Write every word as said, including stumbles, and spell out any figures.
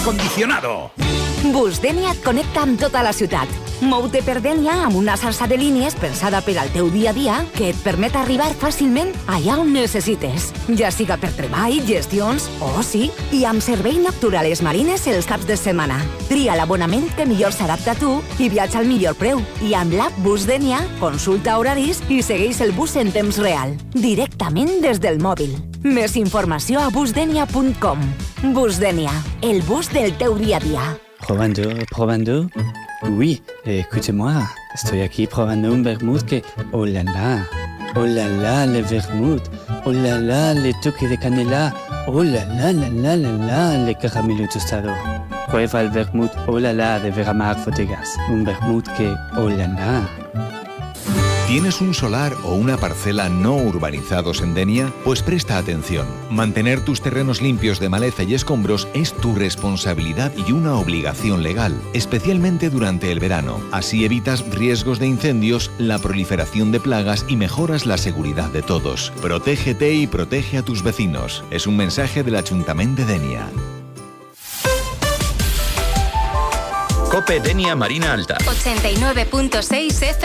acondicionado. Bus Dénia et connecta amb tota la ciutat. Mou-te per Dénia amb una xarxa de línies pensada per al teu dia a dia que et permet arribar fàcilment allà on necessites, ja siga per treball, gestions, oci i amb servei nocturn a les Marines els caps de setmana. Tria l'abonament que millor s'adapta a tu i viatja al millor preu. I amb l'app Bus Dénia, consulta horaris i segueix el bus en temps real, directament des del mòbil. Més informació a busdenia punt com. Bus Dénia, el bus del teu dia a dia. Probando, probando. Oui, écoutez-moi, estoy aquí probando un vermouth que... Oh la la, oh la la, le vermouth. Oh la la, le toque de canela. Oh la la, la la, la la, le caramelo tostado. Prueba el vermouth Oh la la de Veramac Botegas. Un vermouth que... Oh la la. ¿Tienes un solar o una parcela no urbanizados en Denia? Pues presta atención. Mantener tus terrenos limpios de maleza y escombros es tu responsabilidad y una obligación legal, especialmente durante el verano. Así evitas riesgos de incendios, la proliferación de plagas y mejoras la seguridad de todos. Protégete y protege a tus vecinos. Es un mensaje del Ayuntamiento de Denia. COPE Denia Marina Alta. ochenta y nueve punto seis F